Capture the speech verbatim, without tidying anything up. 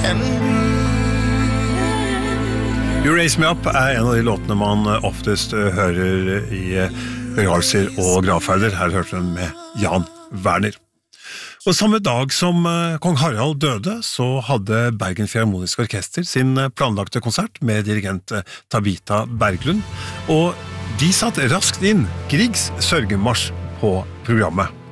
You Raise Me Up er en av de låtene man oftest hører i begravelser og gravferder. Her hørte vi med Jan Werner. Og samme dag som kong Harald døde, så hadde Bergen Filharmoniske Orkester sin planlagte konsert med dirigent Tabita Berglund, og de satt raskt inn Griegs sørgemarsj på programmet.